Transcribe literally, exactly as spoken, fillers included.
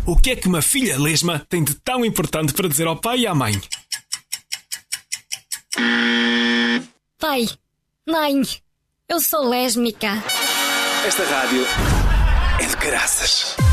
O que é que uma filha lesma tem de tão importante para dizer ao pai e à mãe? Pai, mãe, eu sou lésbica. Esta rádio é de caraças.